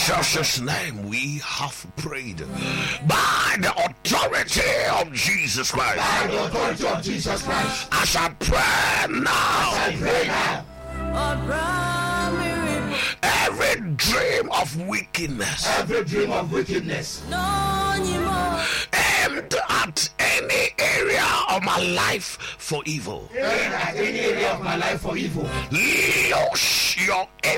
Jesus' name we have prayed. By the authority of Jesus Christ. By the authority of Jesus Christ. As I pray now. Every dream of wickedness. Every dream of wickedness. Aimed at any area of my life for evil. Aimed at any area of my life for evil. Loose your